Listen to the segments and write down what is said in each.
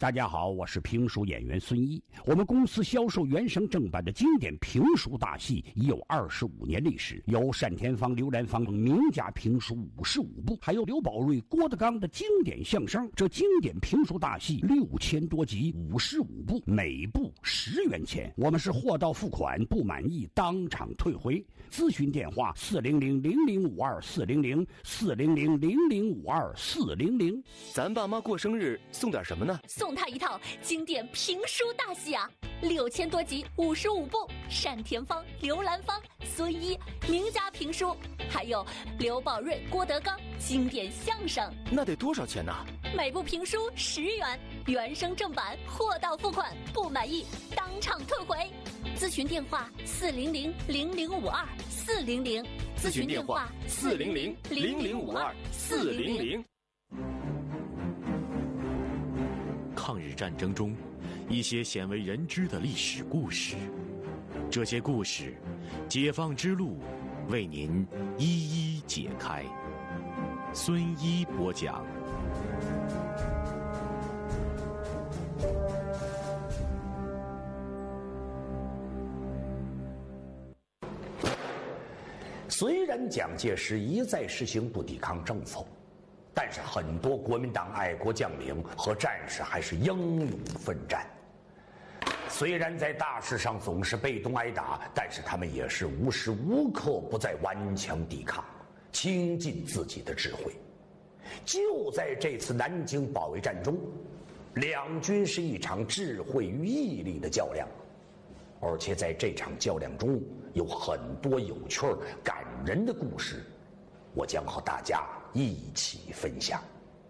大家好，我是评书演员孙一。我们公司销售原声正版的经典评书大戏已有25年历史，有单田芳、刘兰芳名家评书55部，还有刘宝瑞、郭德纲的经典相声。这经典评书大戏6000多集，55部，每部10元钱。我们是货到付款，不满意当场退回。咨询电话400-0052-400，400-0052-400。 咱爸妈过生日送点什么呢？ 送他一套经典评书大戏啊，6000多集，55部，单田芳、刘兰芳、孙一名家评书，还有刘宝瑞、郭德纲经典相声。 那得多少钱呢？ 每部评书10元，原声正版，货到付款，不满意当场退回。咨询电话400-0052-400， 咨询电话400-0052-400。抗日战争中，一些鲜为人知的历史故事，这些故事，解放之路为您一一解开。孙一播讲。 虽然蒋介石一再实行不抵抗政策，但是很多国民党爱国将领和战士还是英勇奋战。虽然在大事上总是被动挨打，但是他们也是无时无刻不在顽强抵抗，倾尽自己的智慧。就在这次南京保卫战中，两军是一场智慧与毅力的较量，而且在这场较量中有很多有趣感人的故事，我将和大家一起分享。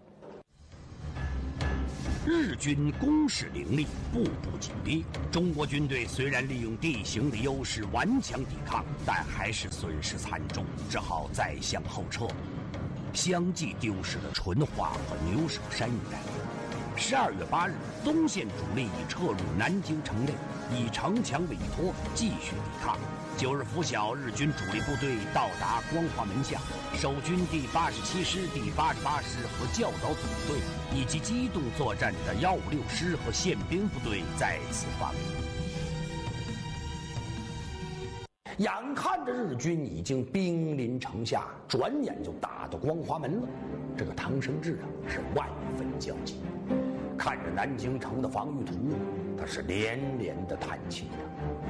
日军攻势凌厉，步步紧逼。中国军队虽然利用地形的优势顽强抵抗，但还是损失惨重，只好再向后撤，相继丢失了淳化和牛舍山一带。12月8日，东线主力已撤入南京城内，以城墙委托继续抵抗。9日拂晓，日军主力部队到达光华门下，守军第87师、第88师和教导总队，以及机动作战的156师和宪兵部队在此防御。 眼看着日军已经兵临城下，转眼就打到光华门了。这个唐生智是万分焦急，看着南京城的防御图，他是连连的叹气呀。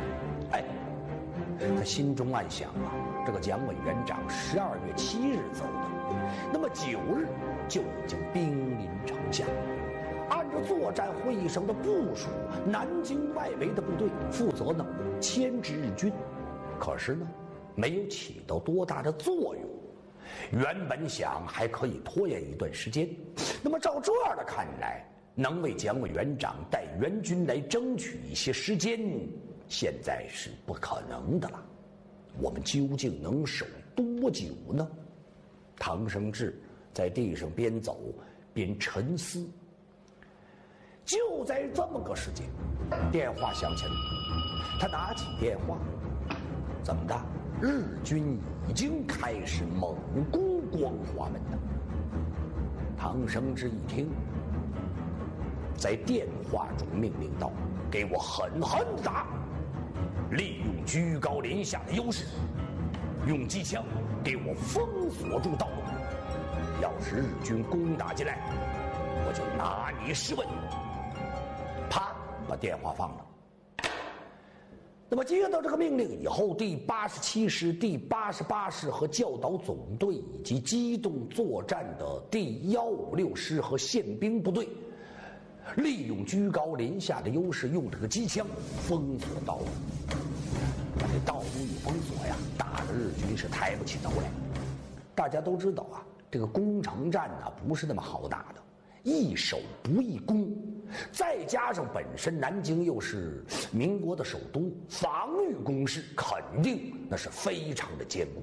他心中暗想啊，这个蒋委员长12月7日走的，那么9日就已经兵临城下。按照作战会议上的部署，南京外围的部队负责呢牵制日军，可是呢没有起到多大的作用。原本想还可以拖延一段时间，那么照这样的看来，能为蒋委员长带援军来争取一些时间，现在是不可能的了。我们究竟能守多久呢？唐生智在地上边走边沉思。就在这么个时间，电话响起来，他拿起电话，怎么的？日军已经开始猛攻光华门了。唐生智一听，在电话中命令道：“给我狠狠地打！利用居高临下的优势，用机枪给我封锁住道路。要是日军攻打进来，我就拿你试问。”啪，把电话放了。那么接到这个命令以后，第87师、第88师和教导总队以及机动作战的第156师和宪兵部队，利用居高临下的优势，用这个机枪封锁道路。这道路一封锁呀，打的日军是抬不起头来。大家都知道啊，这个攻城战呢不是那么好打的，易守不易攻，再加上本身南京又是民国的首都，防御工事肯定那是非常的坚固。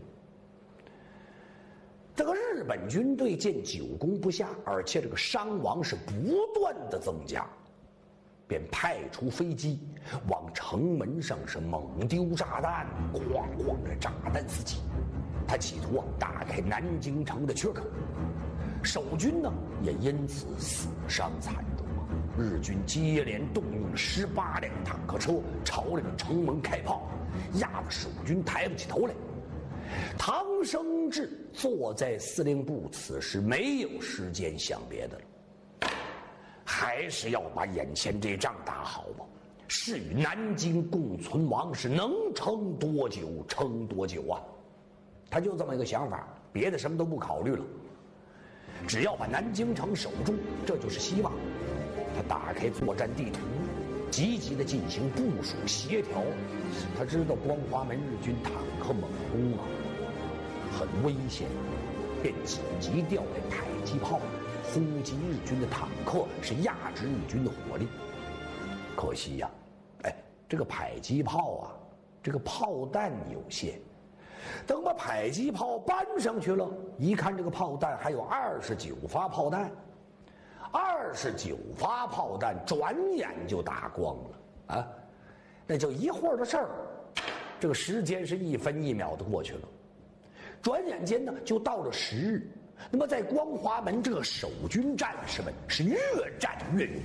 这个日本军队见久攻不下，而且这个伤亡是不断的增加，便派出飞机往城门上是猛丢炸弹，哐哐的炸弹四起。他企图打开南京城的缺口，守军呢也因此死伤惨重啊。 日军接连动用18辆坦克车朝这个城门开炮，压得守军抬不起头来。唐生智坐在司令部，此时没有时间想别的了，还是要把眼前这仗打好吧。是与南京共存亡，是能撑多久撑多久啊！他就这么一个想法，别的什么都不考虑了，只要把南京城守住，这就是希望。他打开作战地图，积极地进行部署协调。他知道光华门日军坦克猛攻啊，很危险，便紧急调来迫击炮，轰击日军的坦克，是压制日军的火力。可惜呀，这个迫击炮啊，这个炮弹有限。等把迫击炮搬上去了，一看这个炮弹还有29发炮弹，29发炮弹转眼就打光了啊！那就一会儿的事儿，这个时间是1分1秒的过去了，转眼间呢就到了10日。那么在光华门，这个守军战士们是越战越勇，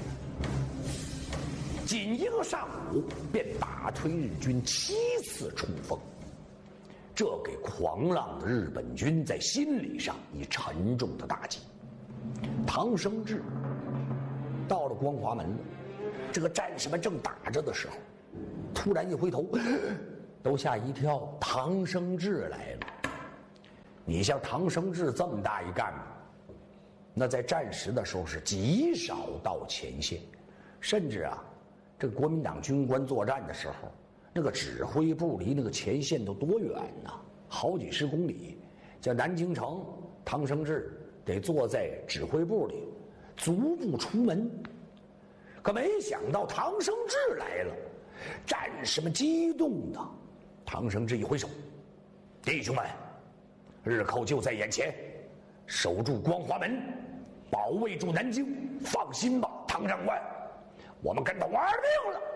仅一个上午便打退日军7次冲锋。这给狂浪的日本军在心理上以沉重的打击。唐生智到了光华门了，这个战士们正打着的时候，突然一回头，都吓一跳，唐生智来了。你像唐生智这么大一干部，那在战时的时候是极少到前线，甚至啊，这个国民党军官作战的时候，那个指挥部离那个前线都多远呢？好几10公里。像南京城，唐生智得坐在指挥部里，足不出门。可没想到唐生智来了，战士们激动的。唐生智一挥手：“弟兄们，日寇就在眼前，守住光华门，保卫住南京，放心吧，唐长官，我们跟他玩命了。”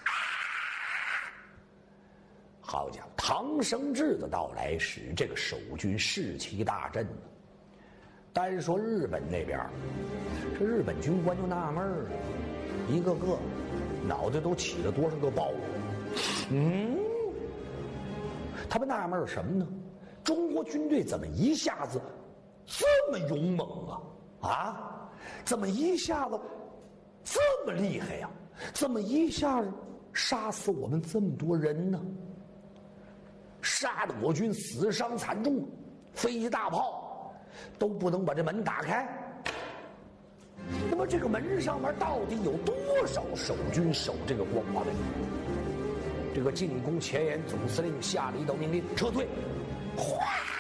好家伙，唐生智的到来使这个守军士气大振。单说日本那边，这日本军官就纳闷了，一个个脑袋都起了多少个包？他们纳闷什么呢？中国军队怎么一下子这么勇猛啊？怎么一下子这么厉害呀？怎么一下子杀死我们这么多人呢？杀得我军死伤惨重，飞机大炮都不能把这门打开。那么这个门上面到底有多少守军守这个光华门？这个进攻前沿总司令下了一道命令：撤退。哗，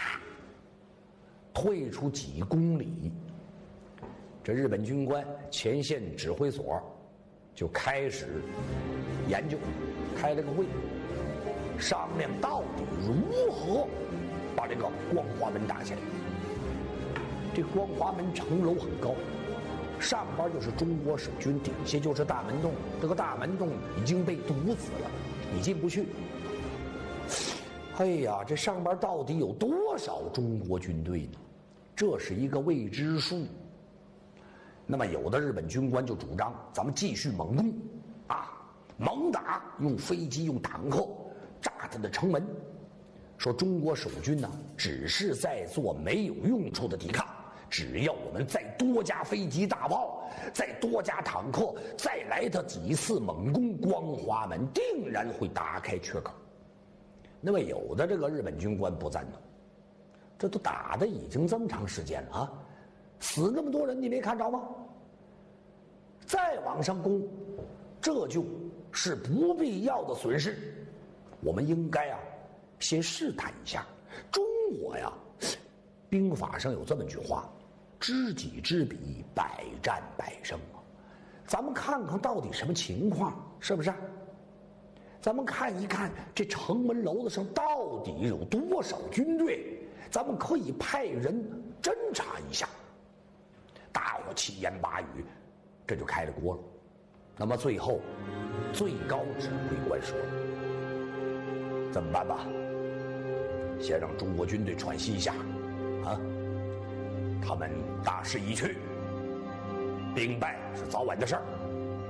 退出几公里，这日本军官前线指挥所就开始研究，开了个会，商量到底如何把这个光华门打下来。这光华门城楼很高，上边就是中国守军，底下就是大门洞。这个大门洞已经被堵死了，你进不去。哎呀，这上边到底有多少中国军队呢？这是一个未知数。那么有的日本军官就主张，咱们继续猛攻啊，猛打，用飞机用坦克炸他的城门。说中国守军呢，只是在做没有用处的抵抗，只要我们再多加飞机大炮，再多加坦克，再来他几次猛攻，光华门定然会打开缺口。那么有的这个日本军官不赞同，这都打的已经这么长时间了啊，死那么多人你没看着吗？再往上攻，这就是不必要的损失。我们应该啊，先试探一下。中国呀，兵法上有这么句话：知己知彼，百战百胜啊。咱们看看到底什么情况，是不是？咱们看一看这城门楼子上到底有多少军队，咱们可以派人侦查一下。大伙七言八语，这就开了锅了。那么最后，最高指挥官说：“怎么办吧？先让中国军队喘息一下，啊，他们大势已去，兵败是早晚的事儿。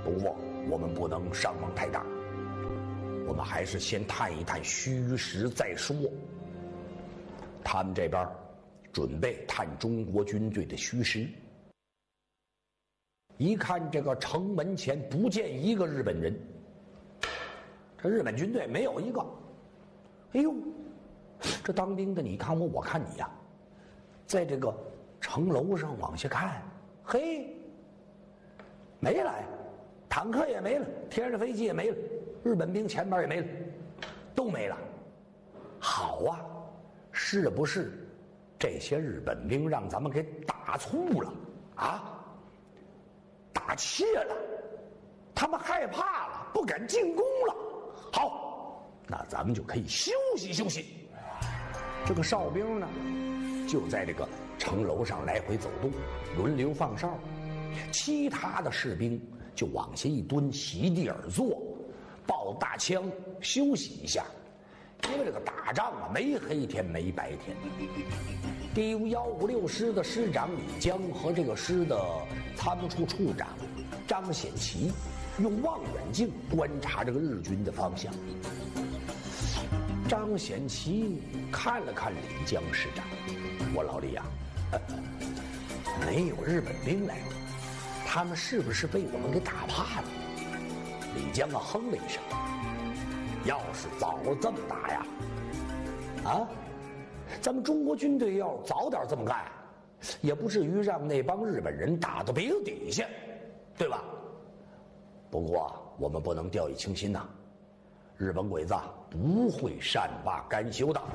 不过我们不能伤亡太大，我们还是先探一探虚实再说。他们这边准备探中国军队的虚实，一看这个城门前不见一个日本人，这日本军队没有一个。哎呦，这当兵的你看我，我看你呀，在这个城楼上往下看，嘿，没了，坦克也没了，天上飞机也没了，日本兵前边也没了，都没了。好啊，是不是这些日本兵让咱们给打醋了啊？打怯了，他们害怕了，不敢进攻了。好，那咱们就可以休息休息。这个哨兵呢，就在这个城楼上来回走动，轮流放哨。其他的士兵就往下一蹲，席地而坐，抱大枪休息一下。因为这个打仗啊，没黑天没白天。第156师的师长李江和这个师的参谋处处长张显奇用望远镜观察这个日军的方向。张显奇看了看李江师长，我老李呀，没有日本兵来，他们是不是被我们给打怕了？李江啊哼了一声，要是早这么打呀，啊，咱们中国军队要早点这么干，也不至于让那帮日本人打到鼻子底下，对吧？不过我们不能掉以轻心呐，日本鬼子不会善罢甘休的。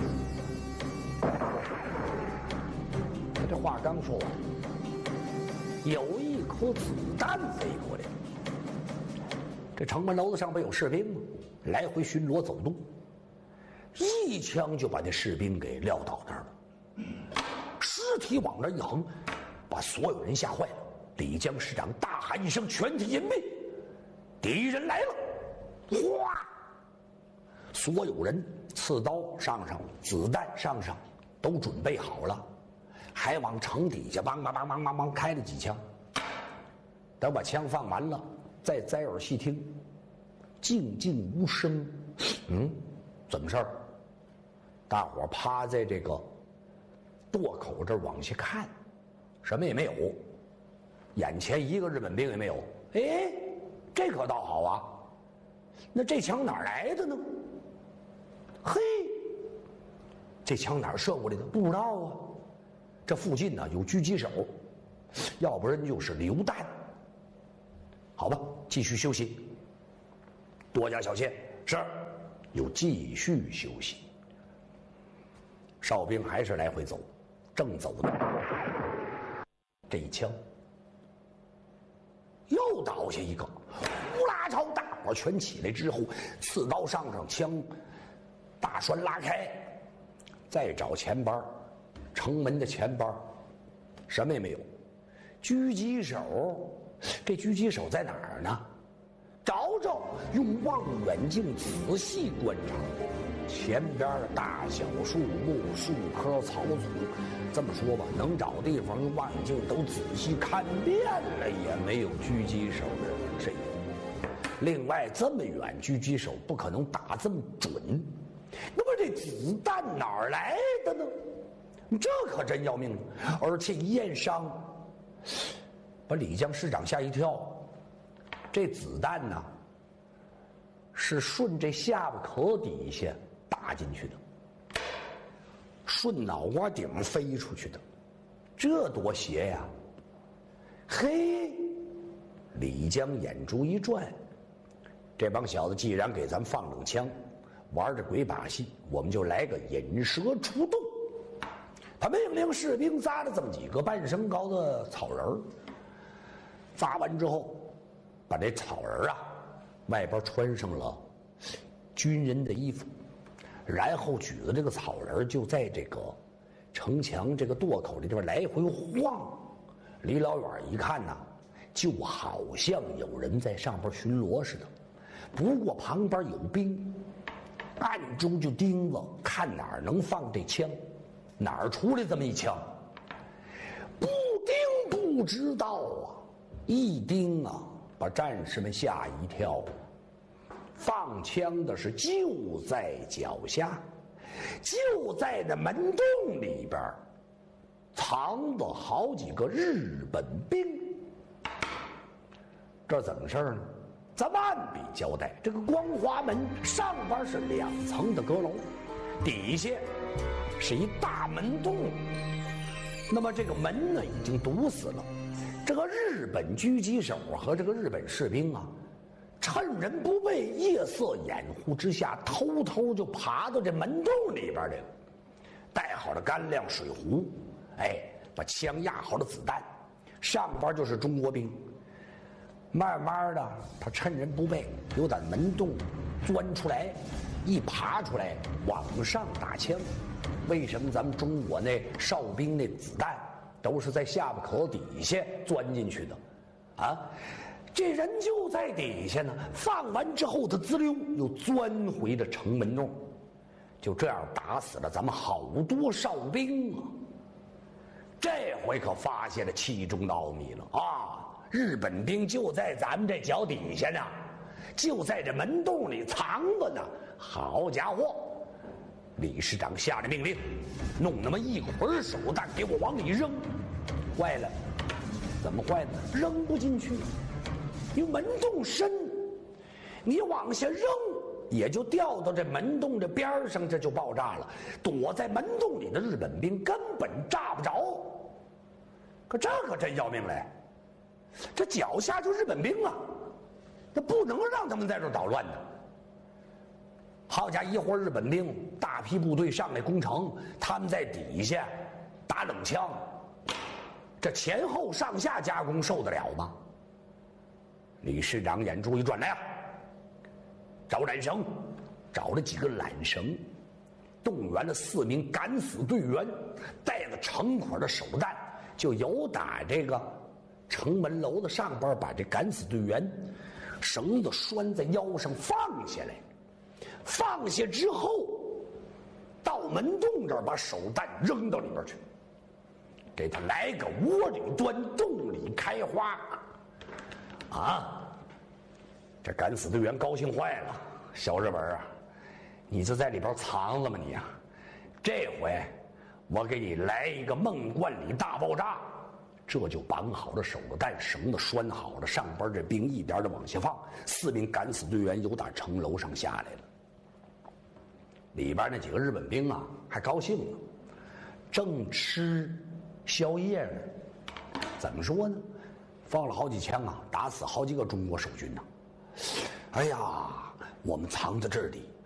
他这话刚说完，有一颗子弹飞过来。这城门楼子上不有士兵吗？来回巡逻走动，一枪就把那士兵给撂倒那儿了。尸体往那一横，把所有人吓坏了。李江师长大喊一声：“全体隐蔽！敌人来了！”哗！所有人刺刀上上，子弹上上，都准备好了，还往城底下梆梆梆梆梆梆开了几枪。等把枪放完了，再摘耳细听，静静无声。怎么事儿？大伙儿趴在这个垛口这儿往下看，什么也没有，眼前一个日本兵也没有。哎，这可倒好啊！那这枪哪儿来的呢？嘿，这枪哪儿射过来的？不知道啊。这附近呢有狙击手，要不然就是榴弹。好吧，继续休息。多加小心。是。又继续休息。哨兵还是来回走，正走呢，这一枪又倒下一个，呼啦朝大伙全起来之后，刺刀上上，枪大栓拉开，再找前班，城门的前班，什么也没有。狙击手，这狙击手在哪儿呢？找找，用望远镜仔细观察，前边的大小树木、树棵、草丛，这么说吧，能找地方用望远镜都仔细看遍了，也没有狙击手的身影。另外，这么远，狙击手不可能打这么准，那么这子弹哪儿来的呢？这可真要命了！而且一验伤，把李江师长吓一跳。这子弹呢，是顺这下巴壳底下打进去的，顺脑瓜顶飞出去的，这多邪呀！嘿，李江眼珠一转，这帮小子既然给咱放冷枪，玩这鬼把戏，我们就来个引蛇出洞。他命令士兵扎了这么几个半升高的草人儿，扎完之后，把这草人啊外边穿上了军人的衣服，然后举着这个草人就在这个城墙这个垛口这地方来回晃，离老远一看呢，就好像有人在上边巡逻似的。不过旁边有兵，暗中就盯着看哪儿能放这枪，哪儿出来这么一枪，不盯不知道啊，一盯啊把战士们吓一跳。放枪的是就在脚下，就在那门洞里边藏着好几个日本兵。这怎么事呢？咱们按笔交代，这个光华门上边是2层的阁楼，底下是一大门洞。那么这个门呢已经堵死了，这个日本狙击手和这个日本士兵啊，趁人不备，夜色掩护之下，偷偷就爬到这门洞里边来了，带好了干粮、水壶，把枪压好了子弹，上边就是中国兵。慢慢的，他趁人不备，由打门洞钻出来，一爬出来往上打枪。为什么咱们中国那哨兵那子弹都是在下巴口底下钻进去的？啊，这人就在底下呢。放完之后，他滋溜又钻回了城门洞，就这样打死了咱们好多哨兵啊。这回可发现了其中的奥秘了啊！日本兵就在咱们这脚底下呢，就在这门洞里藏着呢。好家伙！李师长下了命令，弄那么一捆手弹给我往里扔。坏了，怎么坏了？扔不进去，因为门洞深，你往下扔也就掉到这门洞这边上，这就爆炸了。躲在门洞里的日本兵根本炸不着。可这可真要命嘞！这脚下就日本兵啊，那不能让他们在这捣乱的。好家伙，一会儿日本兵大批部队上来攻城，他们在底下打冷枪，这前后上下夹攻受得了吗？李师长眼珠一转，来呀，找缆绳，找了几个缆绳，动员了4名敢死队员，带了成捆的手弹，就由打这个城门楼的上边，把这敢死队员绳子拴在腰上放下来。放下之后，到门洞这儿把手弹扔到里边去，给他来个窝里钻，洞里开花。啊！这敢死队员高兴坏了，小日本啊，你就在里边藏了吗你啊？这回我给你来一个梦幻里大爆炸。这就绑好了手榴弹，绳子拴好了，上边这兵一边的往下放。4名敢死队员由打城楼上下来了。里边那几个日本兵啊，还高兴呢，正吃宵夜呢。怎么说呢？放了好几枪啊，打死好几个中国守军呢。哎呀，我们藏在这里，